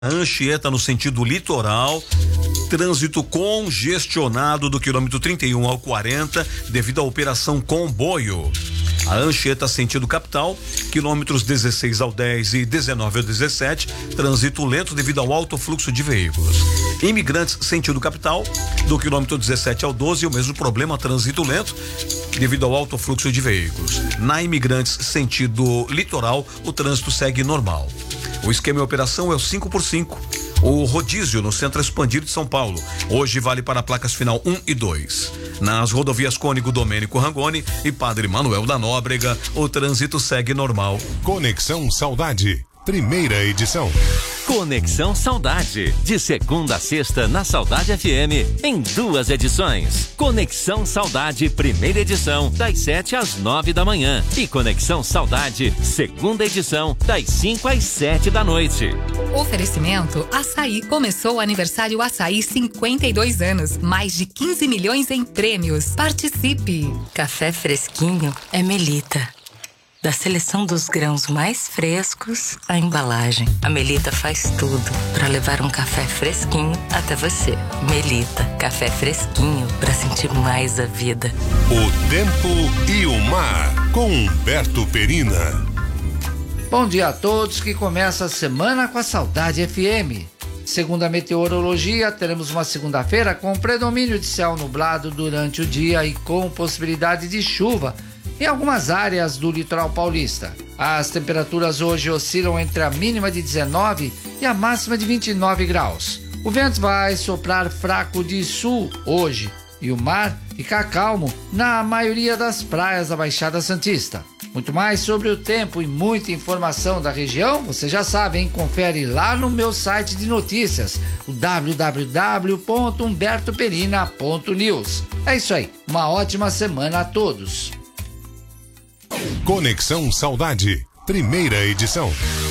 Anchieta no sentido litoral, trânsito congestionado do quilômetro 31 ao 40 devido à operação comboio. A Anchieta sentido capital, quilômetros 16 ao 10 e 19 ao 17, trânsito lento devido ao alto fluxo de veículos. Imigrantes sentido capital, do quilômetro 17 ao 12, o mesmo problema, trânsito lento devido ao alto fluxo de veículos. Na Imigrantes sentido litoral, o trânsito segue normal. O esquema de operação é o 5x5. O rodízio no Centro Expandido de São Paulo. Hoje vale para placas final 1 e 2. Nas rodovias Cônigo Domênico Rangoni e Padre Manuel da Nóbrega, o trânsito segue normal. Conexão Saudade, primeira edição. Conexão Saudade, de segunda a sexta na Saudade FM, em 2 edições. Conexão Saudade, primeira edição, das 7 às 9 da manhã. E Conexão Saudade, segunda edição, das 5 às 7 da noite. Oferecimento Açaí. Começou o aniversário Açaí 52 anos. Mais de 15 milhões em prêmios. Participe. Café fresquinho é Melita. Da seleção dos grãos mais frescos à embalagem, a Melita faz tudo para levar um café fresquinho até você. Melita, café fresquinho para sentir mais a vida. O tempo e o mar, com Humberto Perina. Bom dia a todos que começa a semana com a Saudade FM. Segundo a meteorologia, teremos uma segunda-feira com predomínio de céu nublado durante o dia e com possibilidade de chuva em algumas áreas do litoral paulista. As temperaturas hoje oscilam entre a mínima de 19 e a máxima de 29 graus. O vento vai soprar fraco de sul hoje e o mar fica calmo na maioria das praias da Baixada Santista. Muito mais sobre o tempo e muita informação da região, você já sabe, hein? Confere lá no meu site de notícias, o www.humbertoperina.news. É isso aí, uma ótima semana a todos. Conexão Saudade, primeira edição.